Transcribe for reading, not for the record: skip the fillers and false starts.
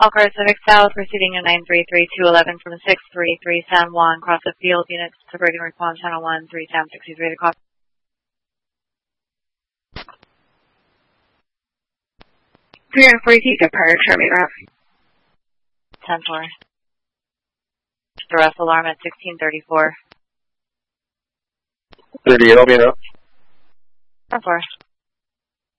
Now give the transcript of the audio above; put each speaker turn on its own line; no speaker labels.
Alcar Civic South, proceeding to 933-211 from 633 San Juan, cross the field, units to brig and respond, channel 1, 3 Tam 63 to copy.
340 feet, departure, Charlie Rough.
10-4. Duress alarm at 1634.
38, I'll be enough.
10-4.